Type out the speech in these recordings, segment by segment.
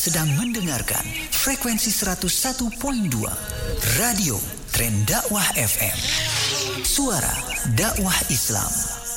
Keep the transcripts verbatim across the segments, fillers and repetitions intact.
sedang mendengarkan frekuensi seratus satu koma dua Radio Tren Dakwah F M. Suara dakwah Islam.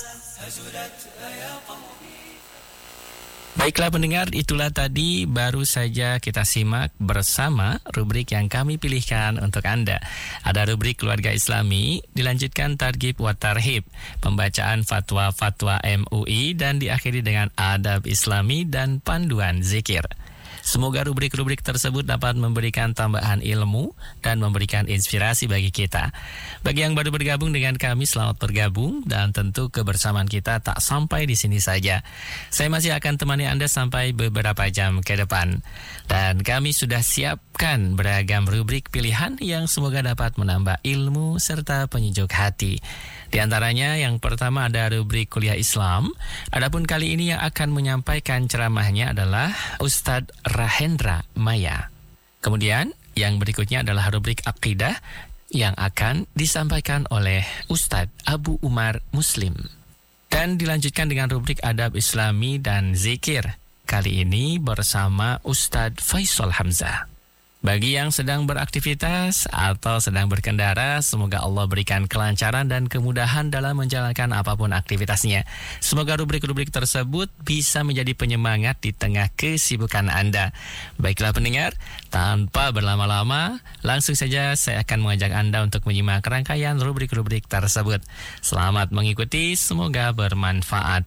Baiklah pendengar, itulah tadi baru saja kita simak bersama rubrik yang kami pilihkan untuk Anda. Ada rubrik Keluarga Islami, dilanjutkan Targhib wa Tarhib, pembacaan fatwa-fatwa M U I, dan diakhiri dengan Adab Islami dan panduan zikir. Semoga rubrik-rubrik tersebut dapat memberikan tambahan ilmu dan memberikan inspirasi bagi kita. Bagi yang baru bergabung dengan kami, selamat bergabung, dan tentu kebersamaan kita tak sampai di sini saja. Saya masih akan temani Anda sampai beberapa jam ke depan. Dan kami sudah siapkan beragam rubrik pilihan yang semoga dapat menambah ilmu serta penyejuk hati. Di antaranya yang pertama ada rubrik Kuliah Islam. Adapun kali ini yang akan menyampaikan ceramahnya adalah Ustadz Rahendra Maya. Kemudian yang berikutnya adalah rubrik Akidah yang akan disampaikan oleh Ustadz Abu Umar Muslim. Dan dilanjutkan dengan rubrik Adab Islami dan Zikir. Kali ini bersama Ustadz Faisal Hamzah. Bagi yang sedang beraktivitas atau sedang berkendara, semoga Allah berikan kelancaran dan kemudahan dalam menjalankan apapun aktivitasnya. Semoga rubrik-rubrik tersebut bisa menjadi penyemangat di tengah kesibukan Anda. Baiklah pendengar, tanpa berlama-lama, langsung saja saya akan mengajak Anda untuk menyimak rangkaian rubrik-rubrik tersebut. Selamat mengikuti, semoga bermanfaat.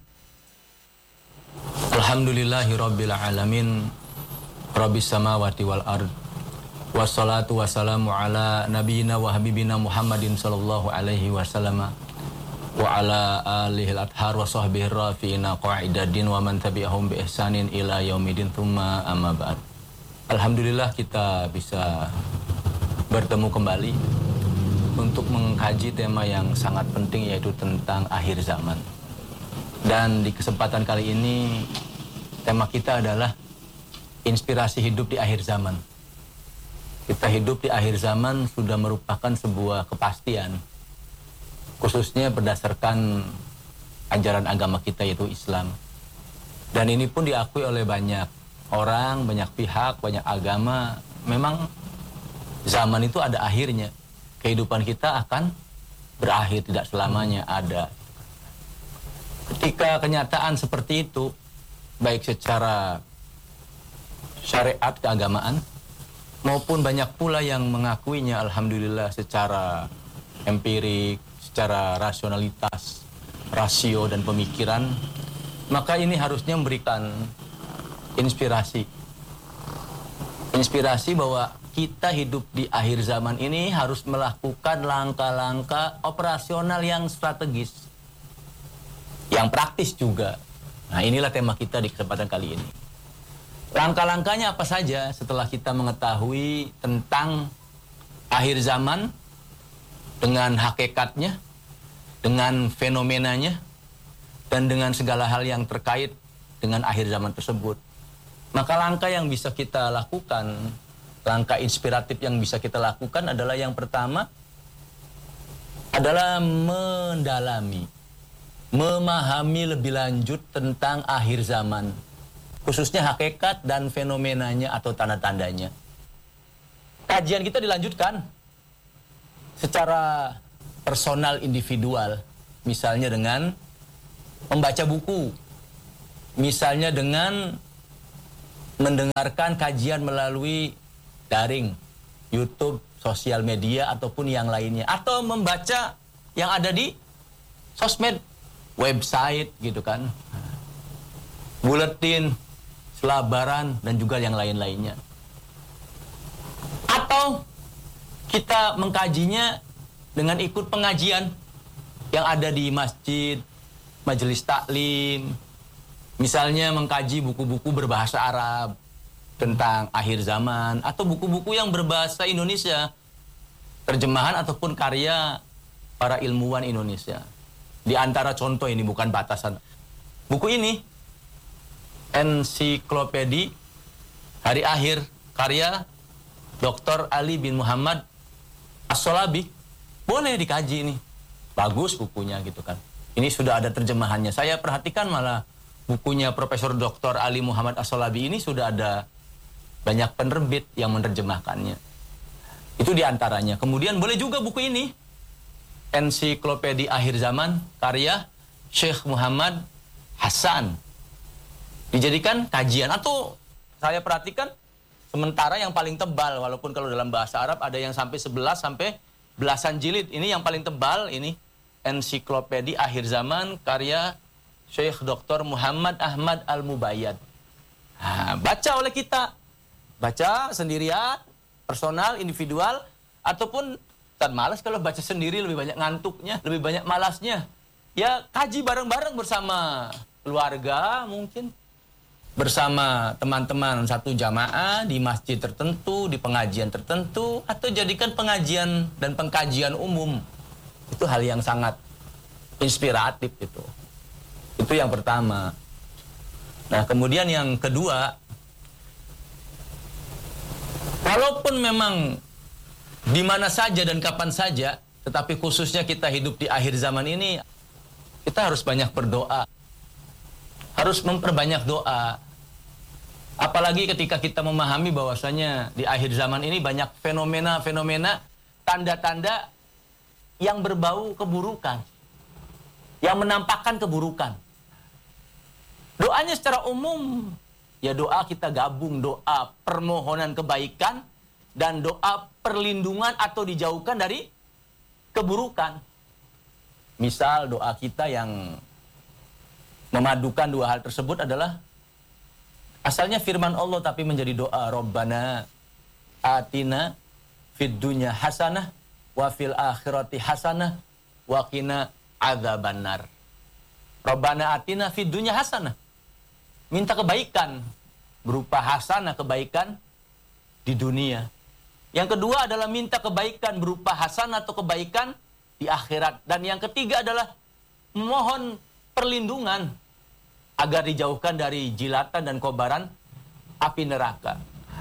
Alhamdulillahirabbil alamin, Rabbis samawati wal ard. Wassalatu wassalamu ala nabiyina wa habibina Muhammadin sallallahu alaihi wasallam wa ala alihi al-athhar wa sahbihi rafi'ina qa'idadin wa man tabi'ahum bi ihsanin ila yaumidin thumma amma ba'd. Alhamdulillah kita bisa bertemu kembali untuk mengkaji tema yang sangat penting, yaitu tentang akhir zaman. Dan di kesempatan kali ini tema kita adalah inspirasi hidup di akhir zaman. Kita hidup di akhir zaman sudah merupakan sebuah kepastian, khususnya berdasarkan ajaran agama kita, yaitu Islam. Dan ini pun diakui oleh banyak orang, banyak pihak, banyak agama. Memang zaman itu ada akhirnya. Kehidupan kita akan berakhir, tidak selamanya ada. Ketika kenyataan seperti itu, baik secara syariat keagamaan, maupun banyak pula yang mengakuinya, alhamdulillah, secara empirik, secara rasionalitas, rasio dan pemikiran, maka ini harusnya memberikan inspirasi. Inspirasi bahwa kita hidup di akhir zaman ini harus melakukan langkah-langkah operasional yang strategis, yang praktis juga. Nah, inilah tema kita di kesempatan kali ini. Langkah-langkahnya apa saja setelah kita mengetahui tentang akhir zaman dengan hakikatnya, dengan fenomenanya, dan dengan segala hal yang terkait dengan akhir zaman tersebut. Maka langkah yang bisa kita lakukan, langkah inspiratif yang bisa kita lakukan adalah yang pertama adalah mendalami, memahami lebih lanjut tentang akhir zaman, khususnya hakikat dan fenomenanya atau tanda-tandanya. Kajian kita dilanjutkan secara personal individual, misalnya dengan membaca buku, misalnya dengan mendengarkan kajian melalui daring, YouTube, sosial media, ataupun yang lainnya, atau membaca yang ada di sosmed, website gitu kan, buletin, selabaran, dan juga yang lain-lainnya. Atau kita mengkajinya dengan ikut pengajian yang ada di masjid, majelis taklim, misalnya mengkaji buku-buku berbahasa Arab tentang akhir zaman, atau buku-buku yang berbahasa Indonesia, terjemahan ataupun karya para ilmuwan Indonesia. Di antara contoh ini, bukan batasan. Buku ini, Ensiklopedi Hari Akhir, karya Doktor Ali bin Muhammad As-Solabi, boleh dikaji ini. Bagus bukunya gitu kan. Ini sudah ada terjemahannya. Saya perhatikan malah bukunya Profesor Doktor Ali Muhammad As-Solabi ini sudah ada Banyak penerbit yang menerjemahkannya. Itu diantaranya. Kemudian boleh juga buku ini, Ensiklopedia Akhir Zaman, karya Syekh Muhammad Hasan. Dijadikan kajian, atau saya perhatikan sementara yang paling tebal, walaupun kalau dalam bahasa Arab ada yang sampai sebelas sampai belasan jilid. Ini yang paling tebal, ini Ensiklopedia Akhir Zaman karya Syekh Doktor Muhammad Ahmad Al-Mubayyad. Nah, baca oleh kita, baca sendirian, personal, individual, ataupun kan malas kalau baca sendiri, lebih banyak ngantuknya, lebih banyak malasnya. Ya kaji bareng-bareng bersama keluarga mungkin, bersama teman-teman satu jamaah di masjid tertentu, di pengajian tertentu, atau jadikan pengajian dan pengkajian umum. Itu hal yang sangat inspiratif itu. Itu yang pertama. Nah, kemudian yang kedua, walaupun memang di mana saja dan kapan saja, tetapi khususnya kita hidup di akhir zaman ini, kita harus banyak berdoa. Harus memperbanyak doa. Apalagi ketika kita memahami bahwasanya di akhir zaman ini banyak fenomena-fenomena, tanda-tanda yang berbau keburukan, yang menampakkan keburukan. Doanya secara umum, ya doa kita gabung, doa permohonan kebaikan dan doa perlindungan atau dijauhkan dari keburukan. Misal doa kita yang memadukan dua hal tersebut adalah asalnya firman Allah tapi menjadi doa, Rabbana atina fid dunya hasanah wa fil akhirati hasanah wa qina adzabannar. Rabbana atina fid dunya hasanah. Minta kebaikan berupa hasanah, kebaikan di dunia. Yang kedua adalah minta kebaikan berupa hasanah atau kebaikan di akhirat. Dan yang ketiga adalah mohon perlindungan agar dijauhkan dari jilatan dan kobaran api neraka.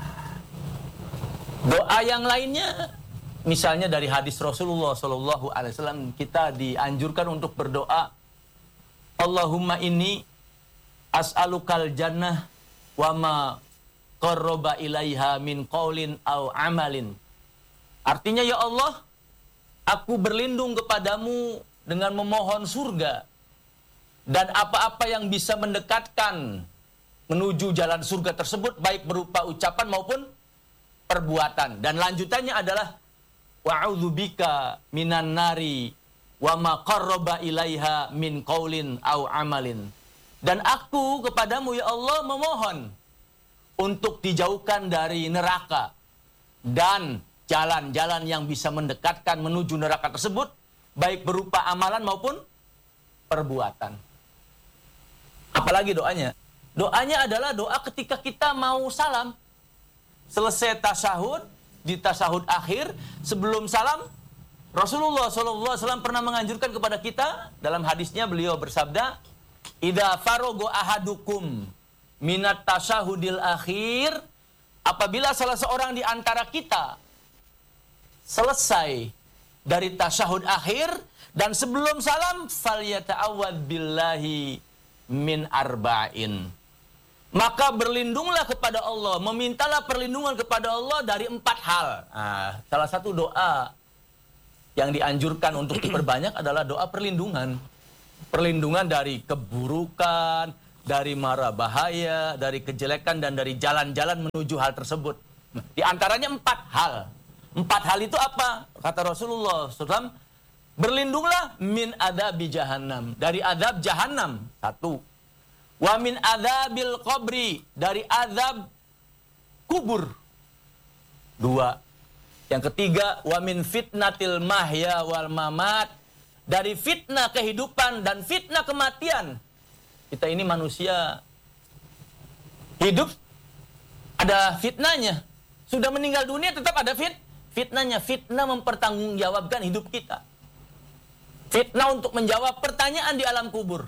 Doa yang lainnya, misalnya dari hadis Rasulullah shallallahu alaihi wasallam, kita dianjurkan untuk berdoa, Allahumma inni as'alukal jannah wa ma qarraba ilaiha min qaulin aw amalin. Artinya, ya Allah, aku berlindung kepadamu dengan memohon surga dan apa-apa yang bisa mendekatkan menuju jalan surga tersebut, baik berupa ucapan maupun perbuatan. Dan lanjutannya adalah wa'udzubika minan nari wa ma qarraba ilaiha min qaulin aw amalin. Dan aku kepadamu, ya Allah, memohon untuk dijauhkan dari neraka dan jalan-jalan yang bisa mendekatkan menuju neraka tersebut, baik berupa amalan maupun perbuatan. Apalagi doanya? Doanya adalah doa ketika kita mau salam. Selesai tasyahud, di tasyahud akhir, sebelum salam, Rasulullah shallallahu alaihi wasallam pernah menganjurkan kepada kita, dalam hadisnya beliau bersabda, idza farogo ahadukum minat tasyahudil akhir, apabila salah seorang di antara kita selesai dari tasyahud akhir dan sebelum salam, falyata'awwadz billahi min arba'in, maka berlindunglah kepada Allah, memintalah perlindungan kepada Allah dari empat hal. Nah, salah satu doa yang dianjurkan untuk diperbanyak adalah doa perlindungan. Perlindungan dari keburukan, dari mara bahaya, dari kejelekan, dan dari jalan-jalan menuju hal tersebut. Di antaranya empat hal. Empat hal itu apa? Kata Rasulullah shallallahu alaihi wasallam, berlindunglah min adzabi jahannam, dari azab jahannam. Satu. Wa min adzabil qabri, dari azab kubur. Dua. Yang ketiga, wa min fitnatil mahya wal mamat, dari fitnah kehidupan dan fitnah kematian. Kita ini manusia hidup ada fitnahnya. Sudah meninggal dunia tetap ada fit fitnahnya. Fitnah mempertanggungjawabkan hidup kita. Fitnah untuk menjawab pertanyaan di alam kubur.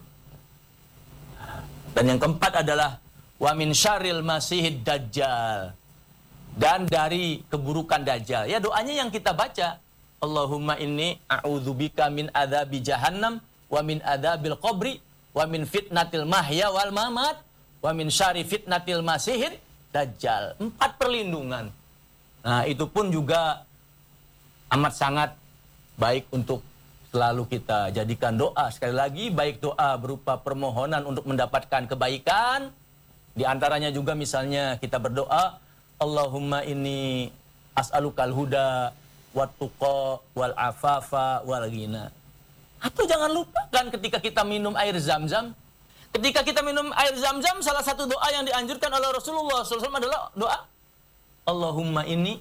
Dan yang keempat adalah wa min syarril masihid dajjal, dan dari keburukan dajjal. Ya, doanya yang kita baca, Allahumma inni a'udzubika min adzabi jahannam wa min adzabil qabri wa min fitnatil mahya wal mamat wa min syarri fitnatil masihid Dajjal. Empat perlindungan. Nah, itu pun juga amat sangat baik untuk selalu kita jadikan doa. Sekali lagi, baik doa berupa permohonan untuk mendapatkan kebaikan. Di antaranya juga misalnya kita berdoa, Allahumma inni as'alukal huda wat tuqa wal afafa wal ghina. Atau jangan lupakan ketika kita minum air Zam-Zam. Ketika kita minum air Zam-Zam, salah satu doa yang dianjurkan oleh Rasulullah shallallahu alaihi wasallam adalah doa Allahumma inni,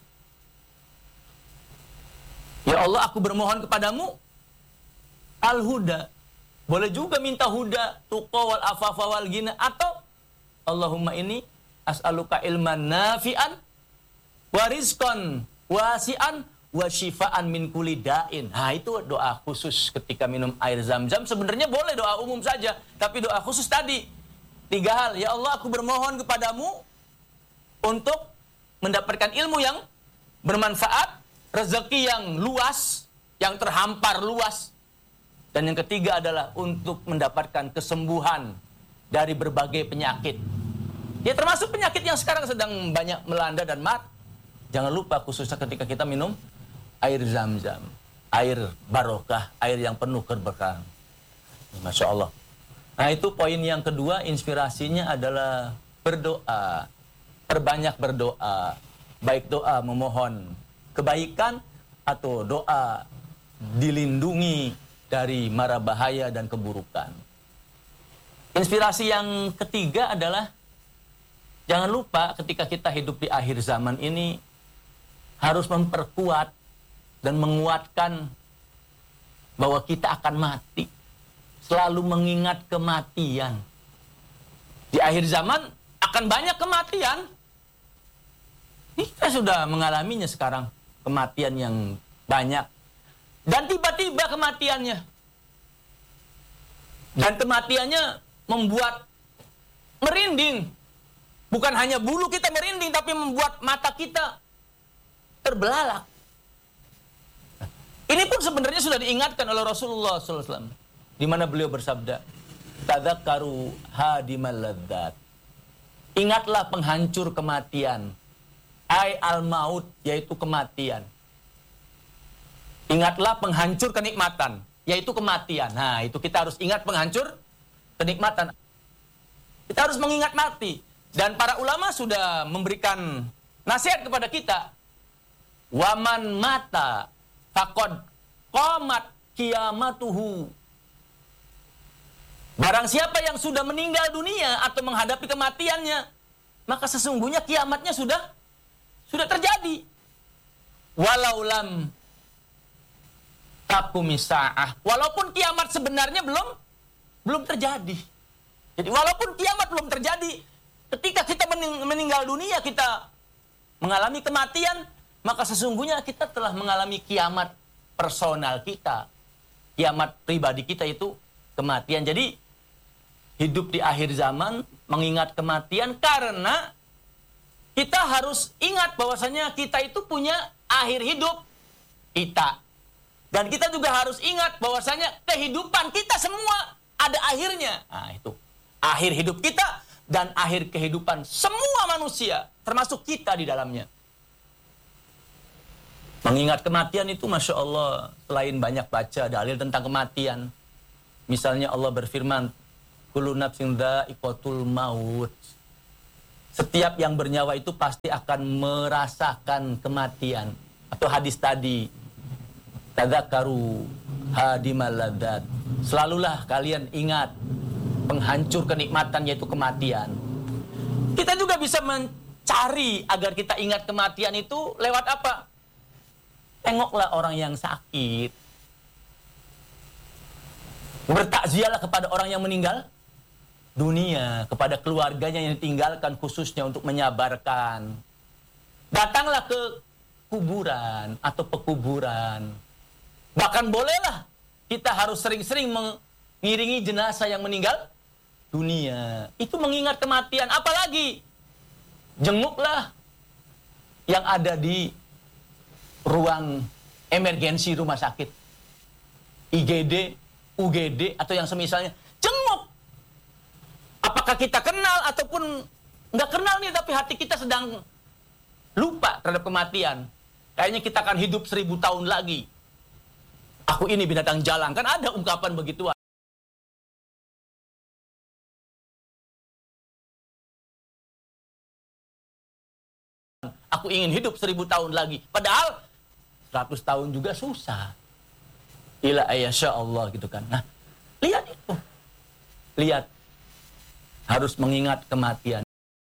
ya Allah, aku bermohon kepadamu al-huda. Boleh juga minta huda, tuqa wal afafa wal ghina, atau Allahumma inni as'aluka ilman nafi'an wa rizqan wasi'an wa syifaan min kulli da'in. Nah, itu doa khusus ketika minum air Zam-Zam. Sebenarnya boleh doa umum saja, tapi doa khusus tadi tiga hal. Ya Allah, aku bermohon kepadamu untuk mendapatkan ilmu yang bermanfaat, rezeki yang luas, yang terhampar luas, dan yang ketiga adalah untuk mendapatkan kesembuhan dari berbagai penyakit. Ya, termasuk penyakit yang sekarang sedang banyak melanda dan mat. Jangan lupa khususnya ketika kita minum air Zam-Zam, air barokah, air yang penuh keberkahan. Masya Allah. Nah, itu poin yang kedua, inspirasinya adalah berdoa. Perbanyak berdoa. Baik doa memohon kebaikan atau doa dilindungi dari mara bahaya dan keburukan. Inspirasi yang ketiga adalah jangan lupa ketika kita hidup di akhir zaman ini harus memperkuat dan menguatkan bahwa kita akan mati. Selalu mengingat kematian. Di akhir zaman akan banyak kematian. Kita sudah mengalaminya sekarang, kematian yang banyak. Dan tiba-tiba kematiannya. Dan kematiannya membuat merinding. Bukan hanya bulu kita merinding, tapi membuat mata kita terbelalak. Ini pun sebenarnya sudah diingatkan oleh Rasulullah shallallahu alaihi wasallam, di mana beliau bersabda, tadzakkaru hadimal ladzat. Ingatlah penghancur kematian. Ai al-maut, yaitu kematian. Ingatlah penghancur kenikmatan, yaitu kematian. Nah, itu kita harus ingat penghancur kenikmatan. Kita harus mengingat mati. Dan para ulama sudah memberikan nasihat kepada kita. Waman mata faqad qamat qiyamatuhu. Barang siapa yang sudah meninggal dunia atau menghadapi kematiannya, maka sesungguhnya kiamatnya sudah sudah terjadi. Walaulam taqumisa'ah. Walaupun kiamat sebenarnya belum belum terjadi. Jadi walaupun kiamat belum terjadi, ketika kita meninggal dunia, kita mengalami kematian, maka sesungguhnya kita telah mengalami kiamat personal kita. Kiamat pribadi kita itu kematian. Jadi hidup di akhir zaman mengingat kematian karena kita harus ingat bahwasanya kita itu punya akhir hidup kita. Dan kita juga harus ingat bahwasanya kehidupan kita semua ada akhirnya. Nah, itu akhir hidup kita dan akhir kehidupan semua manusia, termasuk kita di dalamnya. Mengingat kematian itu, Masya Allah, selain banyak baca dalil tentang kematian. Misalnya Allah berfirman, kullu nafsin dha'iqatul maut. Setiap yang bernyawa itu pasti akan merasakan kematian. Atau hadis tadi, tadzakkaru hadimal ladzat. Selalulah kalian ingat penghancur kenikmatan, yaitu kematian. Kita juga bisa mencari agar kita ingat kematian itu lewat apa? Tengoklah orang yang sakit. Bertakziahlah kepada orang yang meninggal dunia, kepada keluarganya yang ditinggalkan khususnya untuk menyabarkan. Datanglah ke kuburan atau pekuburan. Bahkan bolehlah kita harus sering-sering mengiringi jenazah yang meninggal dunia. Itu mengingat kematian. Apalagi jenguklah yang ada di ruang emergensi rumah sakit, I G D, U G D, atau yang semisalnya. Jenguk. Apakah kita kenal ataupun nggak kenal nih, tapi hati kita sedang lupa terhadap kematian. Kayaknya kita akan hidup seribu tahun lagi. Aku ini binatang jalang. Kan ada ungkapan begituan. Aku ingin hidup seribu tahun lagi. Padahal seratus tahun juga susah. Ila ayasya Allah gitu kan. Nah, lihat itu. Lihat. Harus mengingat kematian.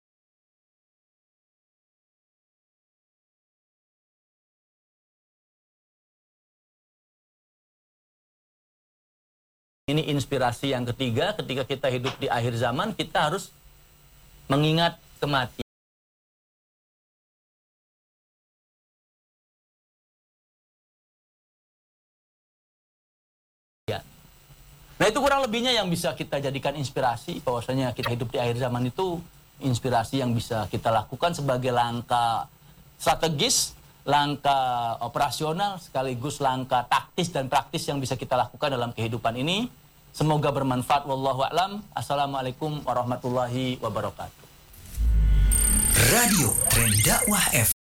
Ini inspirasi yang ketiga, ketika kita hidup di akhir zaman, kita harus mengingat kematian. Nah, itu kurang lebihnya yang bisa kita jadikan inspirasi, bahwasanya kita hidup di akhir zaman itu inspirasi yang bisa kita lakukan sebagai langkah strategis, langkah operasional, sekaligus langkah taktis dan praktis yang bisa kita lakukan dalam kehidupan ini. Semoga bermanfaat. Wallahu a'lam. Assalamualaikum warahmatullahi wabarakatuh. Radio Tren Dakwah F